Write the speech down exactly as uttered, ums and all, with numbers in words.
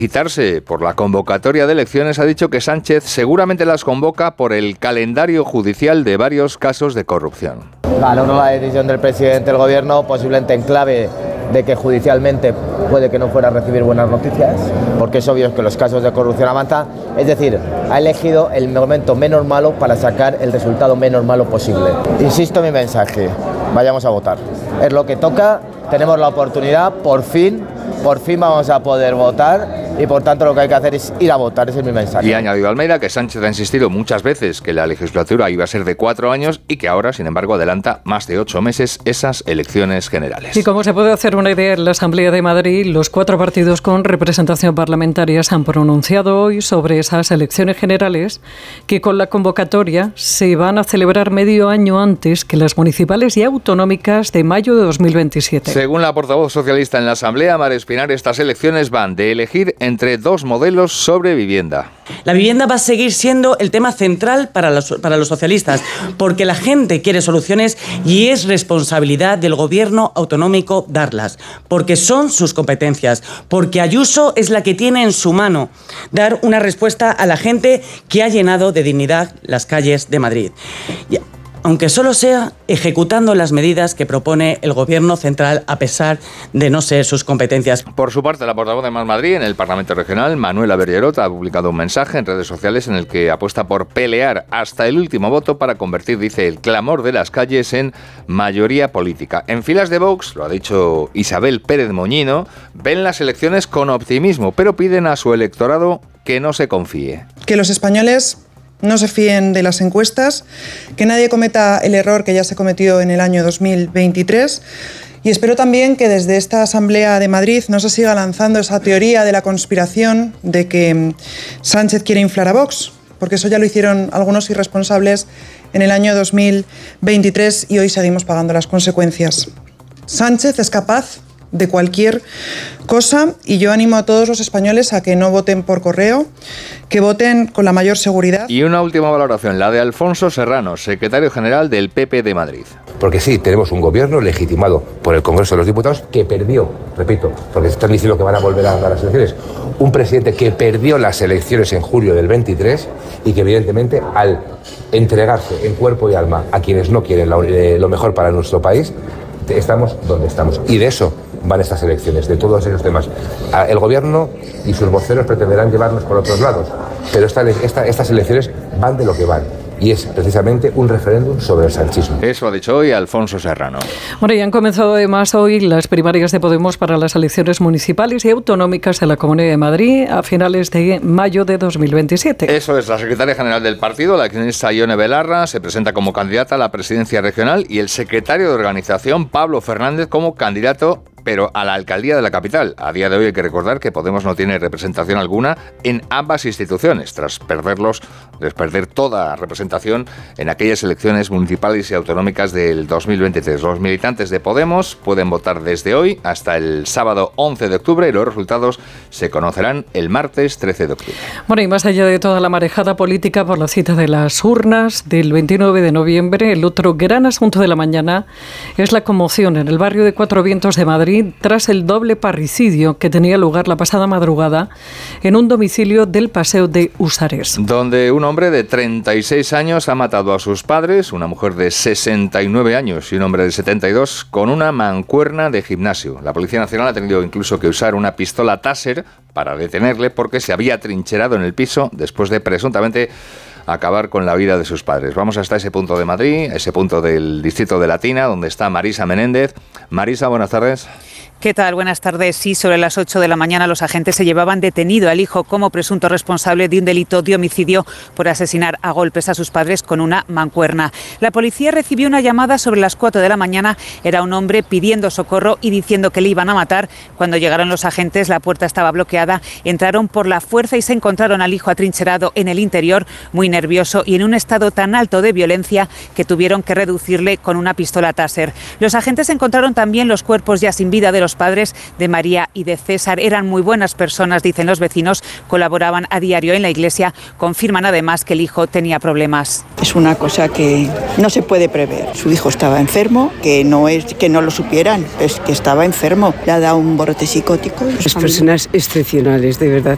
Quitarse por la convocatoria de elecciones, ha dicho que Sánchez seguramente las convoca por el calendario judicial de varios casos de corrupción. Valoro la decisión del presidente del gobierno, posiblemente en clave de que judicialmente puede que no fuera a recibir buenas noticias, porque es obvio que los casos de corrupción avanzan. Es decir, ha elegido el momento menos malo para sacar el resultado menos malo posible. Insisto en mi mensaje, vayamos a votar. Es lo que toca, tenemos la oportunidad, por fin, por fin vamos a poder votar. Y por tanto lo que hay que hacer es ir a votar, ese es mi mensaje. Y ha añadido Almeida que Sánchez ha insistido muchas veces que la legislatura iba a ser de cuatro años y que ahora, sin embargo, adelanta más de ocho meses esas elecciones generales. Y como se puede hacer una idea, en la Asamblea de Madrid, los cuatro partidos con representación parlamentaria se han pronunciado hoy sobre esas elecciones generales que con la convocatoria se van a celebrar medio año antes que las municipales y autonómicas de mayo de dos mil veintisiete. Según la portavoz socialista en la Asamblea, Mar Espinar, estas elecciones van de elegir entre dos modelos sobre vivienda. La vivienda va a seguir siendo el tema central para los, para los socialistas, porque la gente quiere soluciones y es responsabilidad del gobierno autonómico darlas, porque son sus competencias, porque Ayuso es la que tiene en su mano dar una respuesta a la gente que ha llenado de dignidad las calles de Madrid. Y, aunque solo sea ejecutando las medidas que propone el Gobierno central a pesar de no ser sus competencias. Por su parte, la portavoz de Más Madrid en el Parlamento Regional, Manuela Bergerot, ha publicado un mensaje en redes sociales en el que apuesta por pelear hasta el último voto para convertir, dice, el clamor de las calles en mayoría política. En filas de Vox, lo ha dicho Isabel Pérez Moñino, ven las elecciones con optimismo, pero piden a su electorado que no se confíe. Que los españoles no se fíen de las encuestas, que nadie cometa el error que ya se cometió en el año dos mil veintitrés y espero también que desde esta Asamblea de Madrid no se siga lanzando esa teoría de la conspiración de que Sánchez quiere inflar a Vox, porque eso ya lo hicieron algunos irresponsables en el año dos mil veintitrés y hoy seguimos pagando las consecuencias. Sánchez es capaz de cualquier cosa y yo animo a todos los españoles a que no voten por correo, que voten con la mayor seguridad. Y una última valoración, la de Alfonso Serrano, secretario general del P P de Madrid. Porque sí, tenemos un gobierno legitimado por el Congreso de los Diputados que perdió, repito, porque están diciendo que van a volver a ganar las elecciones, un presidente que perdió las elecciones en julio del veintitrés y que evidentemente al entregarse en cuerpo y alma a quienes no quieren lo, eh, lo mejor para nuestro país, estamos donde estamos. Y de eso van estas elecciones, de todos esos temas. El gobierno y sus voceros pretenderán llevarnos por otros lados, pero esta, esta, estas elecciones van de lo que van. Y es precisamente un referéndum sobre el sanchismo. Eso ha dicho hoy Alfonso Serrano. Bueno, y han comenzado además hoy las primarias de Podemos para las elecciones municipales y autonómicas de la Comunidad de Madrid a finales de mayo de dos mil veintisiete. Eso es, la secretaria general del partido, la cronista Ione Belarra, se presenta como candidata a la presidencia regional y el secretario de organización, Pablo Fernández, como candidato pero a la alcaldía de la capital. A día de hoy hay que recordar que Podemos no tiene representación alguna en ambas instituciones, tras perderlos, tras perder toda representación en aquellas elecciones municipales y autonómicas del dos mil veintitrés. Los militantes de Podemos pueden votar desde hoy hasta el sábado once de octubre y los resultados se conocerán el martes trece de octubre. Bueno, y más allá de toda la marejada política por la cita de las urnas del veintinueve de noviembre, el otro gran asunto de la mañana es la conmoción en el barrio de Cuatro Vientos de Madrid tras el doble parricidio que tenía lugar la pasada madrugada en un domicilio del Paseo de Usares. Donde un hombre de treinta y seis años ha matado a sus padres, una mujer de sesenta y nueve años y un hombre de setenta y dos con una mancuerna de gimnasio. La Policía Nacional ha tenido incluso que usar una pistola Taser para detenerle porque se había trincherado en el piso después de presuntamente acabar con la vida de sus padres. Vamos hasta ese punto de Madrid, ese punto del distrito de Latina, donde está Marisa Menéndez. Marisa, buenas tardes. ¿Qué tal? Buenas tardes. Sí, sobre las ocho de la mañana los agentes se llevaban detenido al hijo como presunto responsable de un delito de homicidio por asesinar a golpes a sus padres con una mancuerna. La policía recibió una llamada sobre las cuatro de la mañana. Era un hombre pidiendo socorro y diciendo que le iban a matar. Cuando llegaron los agentes, la puerta estaba bloqueada. Entraron por la fuerza y se encontraron al hijo atrincherado en el interior, muy nervioso y en un estado tan alto de violencia que tuvieron que reducirle con una pistola Taser. Los agentes encontraron también los cuerpos ya sin vida de los padres de María y de César. Eran muy buenas personas, dicen los vecinos, colaboraban a diario en la iglesia, confirman además que el hijo tenía problemas. Es una cosa que no se puede prever. Su hijo estaba enfermo, que no es que no lo supieran, es que estaba enfermo. Le ha dado un brote psicótico. Las personas excepcionales, de verdad.